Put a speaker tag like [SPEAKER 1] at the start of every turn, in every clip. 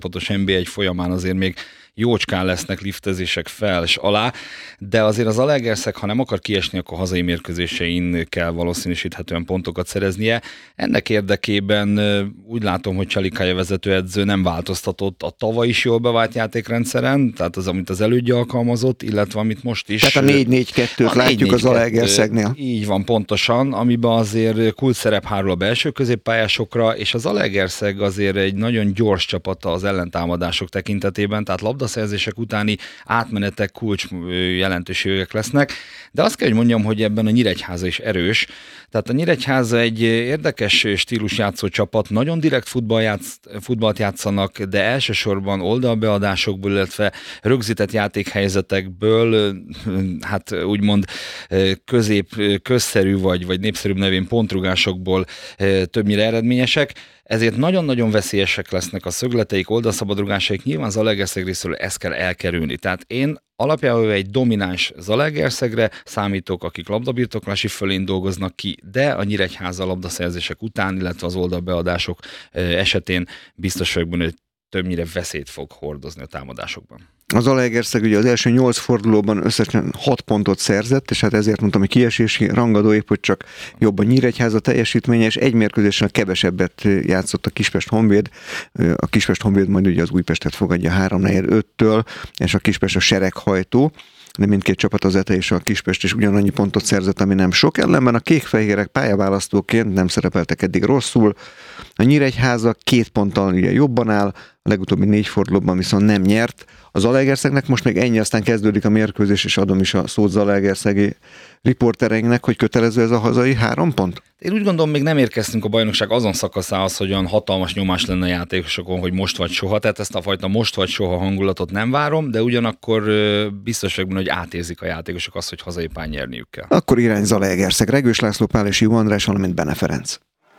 [SPEAKER 1] pontos NB1 folyamán azért még jócskán lesznek liftezések fel és alá, de azért az Zalaegerszeg, ha nem akar kiesni, akkor hazai mérkőzésein kell valószínűsíthetően pontokat szereznie. Ennek érdekében úgy látom, hogy Csalikája vezetőedző nem változtatott a tavaly is jól bevált játékrendszeren, tehát az, amit az elődje alkalmazott, illetve amit most is.
[SPEAKER 2] Tehát a 4-4-2-t látjuk a Zalaegerszegnél.
[SPEAKER 1] Így van, pontosan, amiben azért kult szerep hárul a belső középpályásokra, és az Zalaegerszeg azért egy nagyon gyors csapata az ellentámadások tekintetében, tehát labdaszerzések utáni átmenetek kulcs jelentőségek lesznek, de azt kell, hogy mondjam, hogy ebben a Nyíregyháza is erős. Tehát a Nyíregyháza egy érdekes stílusjátszó csapat, nagyon direkt futballt játszanak, de elsősorban oldalbeadásokból, illetve rögzített játékhelyzetekből, hát úgymond közszerű vagy népszerűbb nevén pontrugásokból többnyire eredményesek. Ezért nagyon-nagyon veszélyesek lesznek a szögleteik, oldalszabadrugásaik, nyilván Zalaegerszeg részéről ezt kell elkerülni. Tehát én alapjában egy domináns Zalaegerszegre számítok, akik labdabirtoklási fölén dolgoznak ki, de a Nyíregyháza labdaszerzések után, illetve az oldalbeadások esetén biztos vagyok benne, hogy többnyire veszélyt fog hordozni a támadásokban.
[SPEAKER 2] Az Zalaegerszeg ugye az első 8 fordulóban összesen 6 pontot szerzett, és hát ezért mondtam, hogy kiesési rangadó, épp hogy csak jobb a Nyíregyháza teljesítménye, és egy mérkőzésen kevesebbet játszott a Kispest Honvéd. A Kispest Honvéd majd ugye az Újpestet fogadja 3-4-5-től, és a Kispest a sereghajtó, de mindkét csapat, az ETE és a Kispest is ugyanannyi pontot szerzett, ami nem sok. Ellenben a kékfehérek pályaválasztóként nem szerepeltek eddig rosszul. A Nyíregyháza 2 ponttal ugye jobban áll, a legutóbbi 4 fordulóban viszont nem nyert. Az Zalaegerszegnek most még ennyi, aztán kezdődik a mérkőzés, és adom is a szót zalaegerszegi riportereinknek, hogy kötelező ez a hazai 3 pont?
[SPEAKER 1] Én úgy gondolom, még nem érkeztünk a bajnokság azon szakaszához, hogy olyan hatalmas nyomás lenne a játékosokon, hogy most vagy soha, tehát ezt a fajta most vagy soha hangulatot nem várom, de ugyanakkor biztos vagyok benne, hogy átérzik a játékosok azt, hogy hazai pályán nyerniük kell.
[SPEAKER 2] Akkor irány Zalaegerszeg, Regős László Pál és Jó András, valamint Bene Ferenc.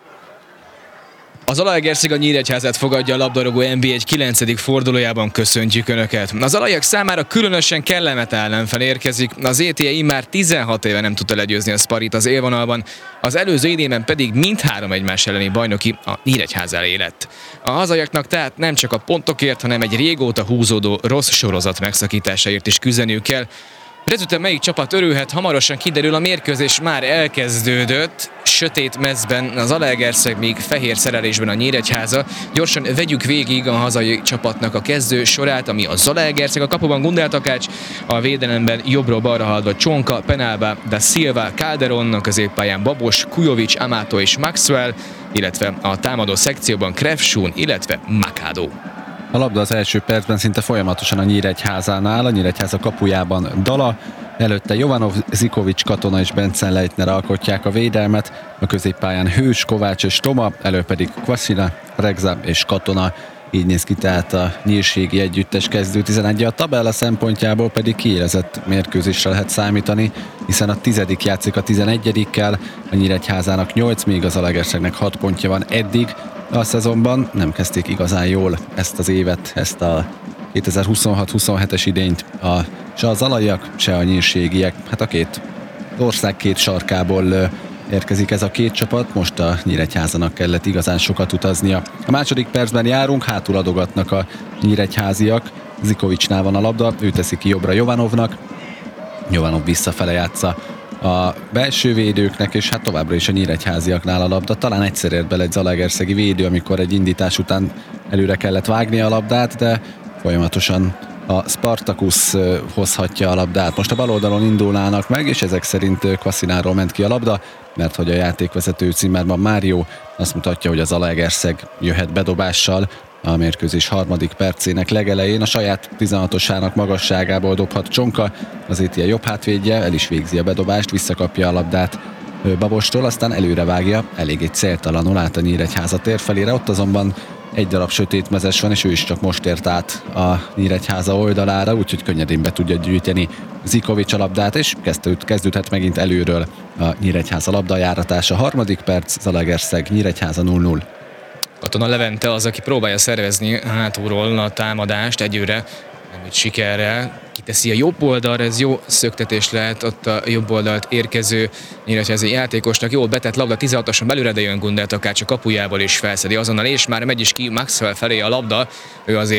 [SPEAKER 3] A Zalaegerszeg a Nyíregyházát fogadja a labdarúgó NB1 9. fordulójában, köszöntjük Önöket. A zalaiak számára különösen kellemetlen ellenfel érkezik. Az ETE immár 16 éve nem tudta legyőzni a Sparit az élvonalban, az előző idényben pedig mindhárom egymás elleni bajnoki a Nyíregyháza elé lett. A hazaiaknak tehát nem csak a pontokért, hanem egy régóta húzódó rossz sorozat megszakításáért is küzdeniük kell. Rezüten melyik csapat örülhet, hamarosan kiderül, a mérkőzés már elkezdődött. Sötét mezben az Zalaegerszeg, még fehér szerelésben a Nyíregyháza. Gyorsan vegyük végig a hazai csapatnak a kezdő sorát, ami a Zalaegerszeg, a kapuban Gundel Takács, a védelemben jobbról balra haladva Csonka, Penalba, Da Silva, Calderon, a középpályán Babos, Kujovic, Amato és Maxwell, illetve a támadó szekcióban Krefsun, illetve Makado.
[SPEAKER 4] A labda az első percben szinte folyamatosan a Nyíregyházánál, a Nyíregyháza kapujában Dala, előtte Jovanov, Zikovics, Katona és Bencen Leitner alkotják a védelmet, a középpályán Hős, Kovács és Toma, elő pedig Kvasina, Regza és Katona. Így néz ki tehát a nyírségi együttes kezdő 11. A tabella szempontjából pedig kiélezett mérkőzésre lehet számítani, hiszen a 10. játszik a 11-kel, a Nyíregyházának 8, míg az Zalaegerszegnek 6 pontja van eddig. A szezonban nem kezdték igazán jól ezt az évet, ezt a 2026-27-es idényt, se a zalaiak, se a nyírségiek. Hát az ország két sarkából érkezik ez a két csapat, most a Nyíregyházának kellett igazán sokat utaznia. A második percben járunk, hátul adogatnak a nyíregyháziak, Zikovicsnál van a labda, ő teszi ki jobbra Jovanovnak, Jovanov visszafele játsza a belső védőknek, és hát továbbra is a nyíregyháziaknál a labda. Talán egyszer ért bele egy zalaegerszegi védő, amikor egy indítás után előre kellett vágni a labdát, de folyamatosan a Spartacus hozhatja a labdát. Most a bal oldalon indulnának meg, és ezek szerint Kvasináról ment ki a labda, mert hogy a játékvezető Zimmermann Mário azt mutatja, hogy a Zalaegerszeg jöhet bedobással a mérkőzés 3. percének legelején. A saját 16-osának magasságából dobhat Csonka, az ETE jobb hátvédje, el is végzi a bedobást, visszakapja a labdát Babostól, aztán előrevágja, eléggé céltalanul át a Nyíregyháza tér felére, ott azonban egy darab sötétmezes van, és ő is csak most ért át a Nyíregyháza oldalára, úgyhogy könnyedén be tudja gyűjteni Zikovics a labdát, és kezdődhet megint előről a Nyíregyháza labdajáratása. 3. perc, Zalaegerszeg, Nyíregyháza 0-0.
[SPEAKER 3] Katona Levente az, aki próbálja szervezni hátulról a támadást egyőre, nem úgy sikerrel. Kiteszi a jobb oldalra, ez jó szöktetés lehet ott a jobb oldalt érkező Nyíregyháza játékosnak. Jól betett labda 16-oson belőle, de jön Gundel Takács a kapujából és felszedi azonnal, és már megy is ki Maxwell felé a labda. Ő azért